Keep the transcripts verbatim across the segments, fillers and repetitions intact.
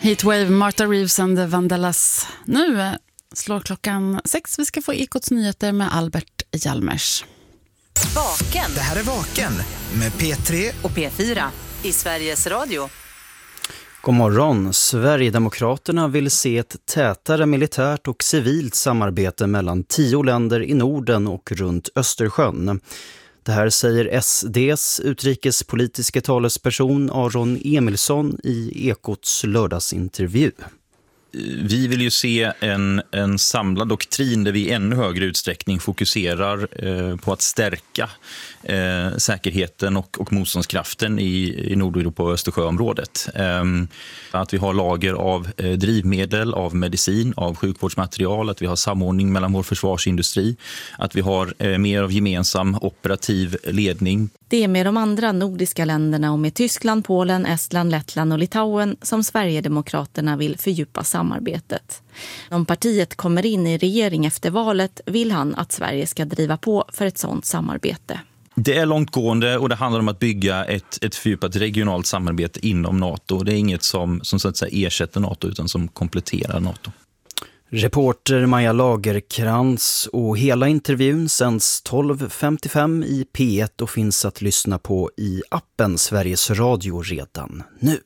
Heatwave, Martha Reeves and the Vandellas. Nu slår klockan sex. Vi ska få Ekots nyheter med Albert Hjalmers. Vaken. Det här är Vaken med P tre och P fyra i Sveriges Radio. God morgon. Sverigedemokraterna vill se ett tätare militärt och civilt samarbete mellan tio länder i Norden och runt Östersjön. Det här säger S D:s utrikespolitiska talesperson Aron Emilsson i Ekots lördagsintervju. Vi vill ju se en, en samlad doktrin där vi i ännu högre utsträckning fokuserar eh, på att stärka eh, säkerheten och, och motståndskraften i, i Nordeuropa och Östersjöområdet. Eh, att vi har lager av eh, drivmedel, av medicin, av sjukvårdsmaterial, att vi har samordning mellan vår försvarsindustri, att vi har eh, mer av gemensam operativ ledning. Det är med de andra nordiska länderna och med Tyskland, Polen, Estland, Lettland och Litauen som Sverigedemokraterna vill fördjupa samarbetet. Om partiet kommer in i regering efter valet vill han att Sverige ska driva på för ett sådant samarbete. Det är långtgående och det handlar om att bygga ett, ett fördjupat regionalt samarbete inom NATO. Det är inget som, som så att säga ersätter NATO utan som kompletterar NATO. Reporter Maja Lagerkrans, och hela intervjun sänds tolv femtiofem i P ett och finns att lyssna på i appen Sveriges Radio redan nu.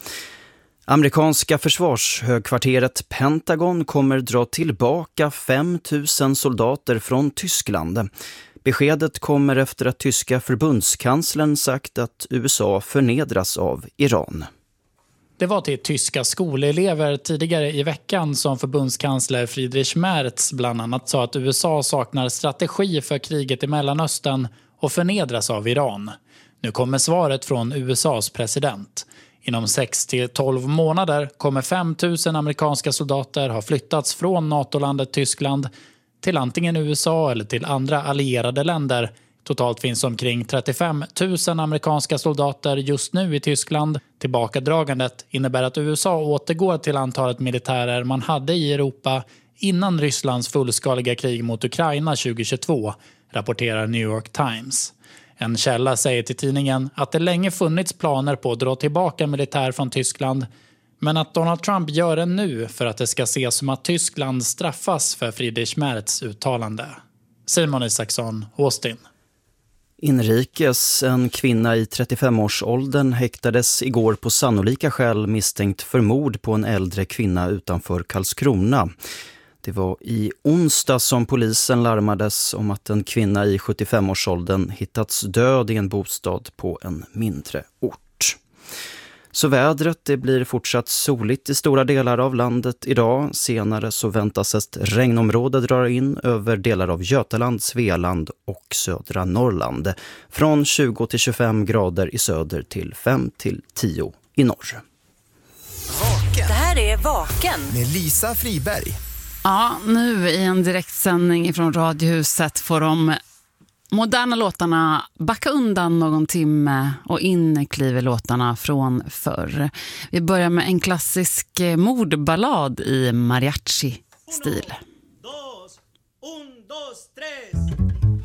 Amerikanska försvarshögkvarteret Pentagon kommer dra tillbaka fem tusen soldater från Tyskland. Beskedet kommer efter att tyska förbundskanslern sagt att U S A förnedras av Iran. Det var till tyska skolelever tidigare i veckan som förbundskansler Friedrich Merz bland annat sa att U S A saknar strategi för kriget i Mellanöstern och förnedras av Iran. Nu kommer svaret från U S A:s president. Inom sex till tolv månader kommer fem tusen amerikanska soldater ha flyttats från NATO-landet Tyskland till antingen U S A eller till andra allierade länder. Totalt finns omkring trettiofem tusen amerikanska soldater just nu i Tyskland. Tillbakadragandet innebär att U S A återgår till antalet militärer man hade i Europa innan Rysslands fullskaliga krig mot Ukraina tjugohundratjugotvå, rapporterar New York Times. En källa säger till tidningen att det länge funnits planer på att dra tillbaka militär från Tyskland, men att Donald Trump gör det nu för att det ska ses som att Tyskland straffas för Friedrich Merz uttalande. Simon Isaksson, Austin. Inrikes, en kvinna i trettiofem-årsåldern häktades igår på sannolika skäl misstänkt för mord på en äldre kvinna utanför Karlskrona. Det var i onsdag som polisen larmades om att en kvinna i sjuttiofem-årsåldern hittats död i en bostad på en mindre ort. Så vädret, det blir fortsatt soligt i stora delar av landet idag. Senare så väntas ett regnområde dra in över delar av Götaland, Svealand och södra Norrland. Från tjugo till tjugofem grader i söder till fem till tio i norr. Vaken. Det här är Vaken med Lisa Friberg. Ja, nu i en direktsändning från Radiohuset får de moderna låtarna backa undan någon timme och in kliver låtarna från förr. Vi börjar med en klassisk mordballad i mariachi-stil. Dos, un, dos, tres.